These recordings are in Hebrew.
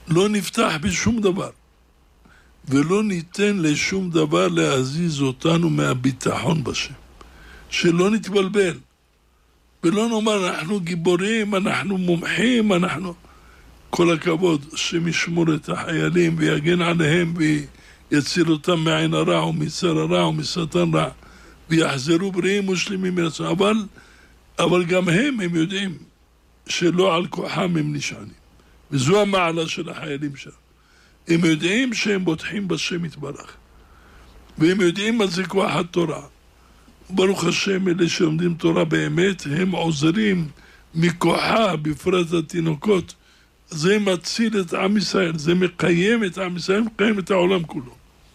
לא נפתח בשום דבר, ולא ניתן לשום דבר להזיז אותנו מהביטחון בשם. שלא נתבלבל, ולא נאמר אנחנו גיבורים, אנחנו מומחים, אנחנו... כל הכבוד, שמשמור את החיילים ויגן עליהם ויציל אותם מעין הרע ומצר הרע ומשטן רע, ויחזרו בריאים ושלמים מרצון. אבל גם הם יודעים שלא על כוחם הם נשענים. וזו המעלה של החיילים שם. הם יודעים שהם בוטחים בשם יתברך. והם יודעים מה זה כוח התורה. ברוך השם, אלה שלומדים תורה באמת, הם עוזרים מכוחה, בפרט התינוקות. זה מציל את עם ישראל, זה מקיים את עם ישראל, מקיים את העולם כולו.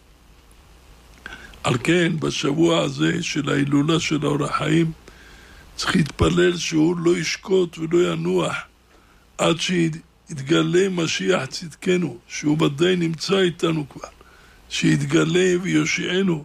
על כן, בשבוע הזה של ההילולה של האור החיים, צריך להתפלל שהוא לא ישקוט ולא ינוח, עד שיתגלה משיח צדקנו, שהוא ודאי נמצא איתנו כבר, שיתגלה ויושיענו,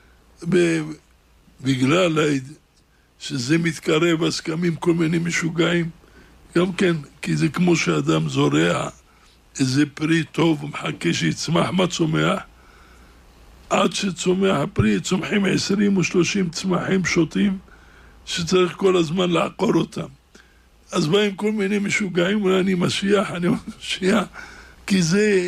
בגלל שזה מתקרב, אז קמים כל מיני משוגעים, גם כן, כי זה כמו שאדם זורע איזה פרי טוב ומחכה שיצמח, מה צומח? עד שצומח הפרי, צומחים 20 או 30 צמחים שוטים, שצריך כל הזמן לעקור אותם. אז באים כל מיני משוגעים, אולי אני משיח, כי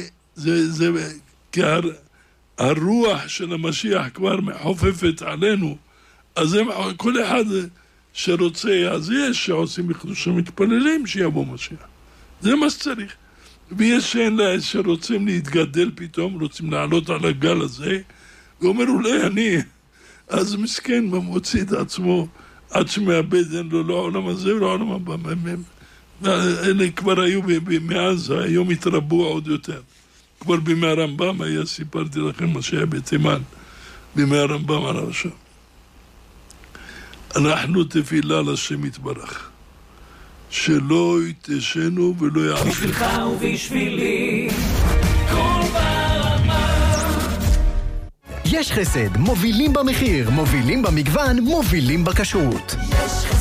כי הרוח של המשיח כבר מחופפת עלינו, אז כל אחד שרוצה, אז יש שעושים מחדושים מתפללים שיבוא משיח. זה מה שצריך. ויש שרוצים להתגדל פתאום, רוצים לעלות על הגל הזה, ואומר אולי אני, אז מסכן מוציא את עצמו, עד שמאבד אין לו לא העולם הזה ולא העולם הבא. אלה כבר היו מאז, היום התרבו עוד יותר. כבר בימי הרמב"ם היה, סיפרתי לכם מה שהיה בתימן, בימי הרמב"ם על הרשם. אנחנו תפילה לשם יתברך, שלא יתשנו ולא יערפנו. בשבילך ובשבילי, כל ברמה. יש חסד, מובילים במחיר, מובילים במגוון, מובילים בכשרות. יש